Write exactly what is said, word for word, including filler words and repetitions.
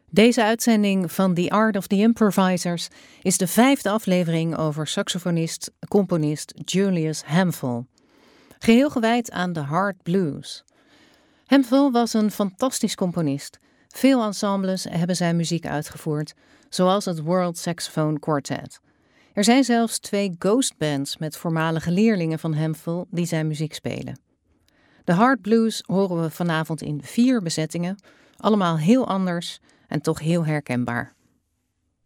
Deze uitzending van The Art of the Improvisers is de vijfde aflevering over saxofonist-componist Julius Hemphill. Geheel gewijd aan de hard blues. Hemphill was een fantastisch componist. Veel ensembles hebben zijn muziek uitgevoerd, zoals het World Saxophone Quartet. Er zijn zelfs twee ghostbands met voormalige leerlingen van Hemphill die zijn muziek spelen. De hard blues horen we vanavond in vier bezettingen, allemaal heel anders en toch heel herkenbaar.